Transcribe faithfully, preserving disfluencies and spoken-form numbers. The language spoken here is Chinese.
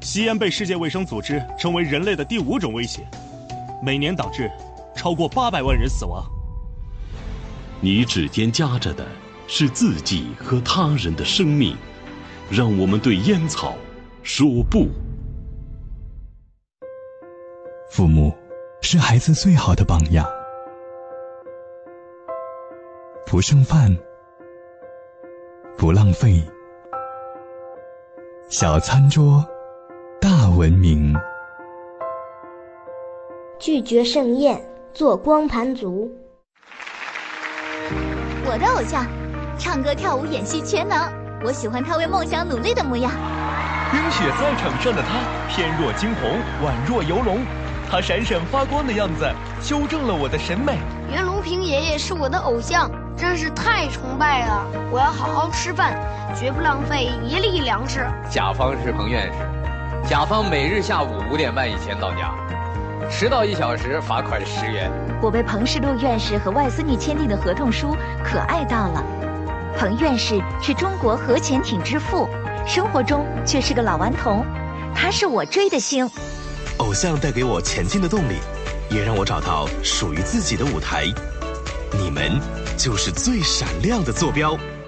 吸烟被世界卫生组织称为人类的第五种威胁，每年导致超过八百万人死亡。 你指尖夹着的是自己和他人的生命，让我们对烟草说不。 父母是孩子最好的榜样，不剩饭，不浪费，小餐桌大文明。 拒绝盛宴，做光盘族。 我的偶像，唱歌跳舞演戏全能，我喜欢他为梦想努力的模样。 冰雪赛场上的他，翩若惊鸿，宛若游龙，他闪闪发光的样子修正了我的审美。 袁隆平爷爷是我的偶像，真是太崇拜了！我要好好吃饭，绝不浪费一粒粮食。 甲方是彭院士，甲方每日下午五点半以前到家，迟到一小时罚款十元。 我被彭世禄院士和外孙女签订的合同书可爱到了。彭院士是中国核潜艇之父，生活中却是个老顽童，他是我追的星。 偶像带给我前进的动力，也让我找到属于自己的舞台。你们就是最闪亮的坐标。